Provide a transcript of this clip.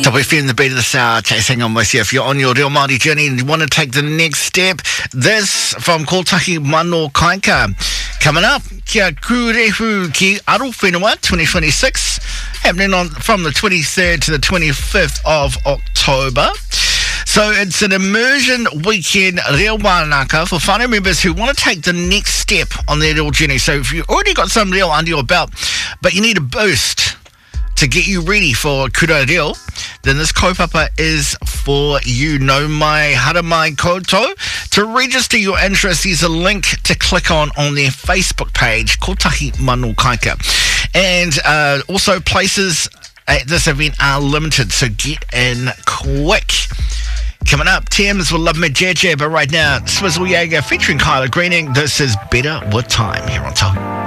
So we're feeling the beat of the sour, chasing on with you. If you're on your Reo Māori journey and you want to take the next step, this from Kotahi Mano Kainka. Coming up, Kia Kurehu Ki Aro Whenua 2026, happening from the 23rd to the 25th of October. So it's an immersion weekend Reo Wānaka for whānau members who want to take the next step on their reo journey. So if you've already got some reo under your belt, but you need a boost to get you ready for Kura Reo, then this kaupapa is for you. No mai hara mai koutou. To register your interest, there's a link to click on their Facebook page, Kotahi Mano Kainka. And also places at this event are limited, so get in quick. Coming up, Thames will love me JJ, but right now, Swizzle Jaeger featuring Kyla Greening. This is Better With Time here on Top.